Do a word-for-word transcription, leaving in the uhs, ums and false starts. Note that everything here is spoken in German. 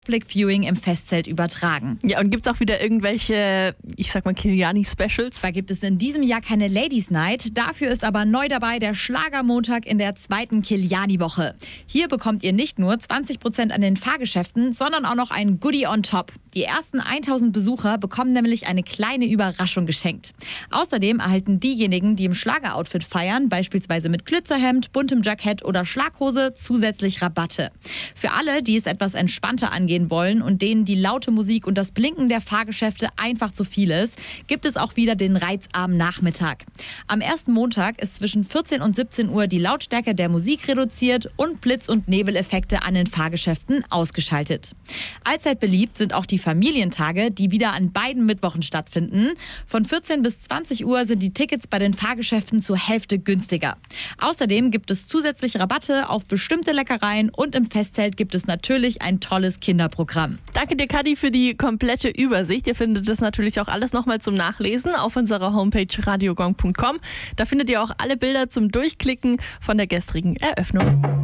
Public Viewing im Festzelt übertragen. Ja, und gibt es auch wieder irgendwelche, ich sag mal, Kiliani-Specials? Zwar gibt es in diesem Jahr keine Ladies Night, dafür ist aber neu dabei der Schlagermontag in der zweiten Kiliani-Woche. Hier bekommt ihr nicht nur zwanzig Prozent an den Fahrgeschäften, sondern auch noch ein Goodie on top. Die ersten tausend Besucher bekommen nämlich eine kleine Überraschung geschenkt. Außerdem erhalten diejenigen, die im Schlageroutfit feiern, beispielsweise mit Glitzerhemd, buntem Jackett oder Schlaghose, zusätzlich Rabatte. Für alle, die es etwas entspannter angehen wollen und denen die laute Musik und das Blinken der Fahrgeschäfte einfach zu viel ist, gibt es auch wieder den reizarmen Nachmittag. Am ersten Montag ist zwischen vierzehn und siebzehn Uhr die Lautstärke der Musik reduziert und Blitz- und Nebeleffekte an den Fahrgeschäften ausgeschaltet. Allzeit beliebt sind auch die Familientage, die wieder an beiden Mittwochen stattfinden. Von vierzehn bis zwanzig Uhr sind die Tickets bei den Fahrgeschäften zur Hälfte günstiger. Außerdem gibt es zusätzlich Rabatte auf bestimmte Leckereien und im Festzelt gibt es natürlich ein tolles Kinderprogramm. Danke dir, Kadi, für die komplette Übersicht. Ihr findet das natürlich auch alles nochmal zum Nachlesen auf unserer Homepage radiogong punkt com. Da findet ihr auch alle Bilder zum Durchklicken von der gestrigen Eröffnung.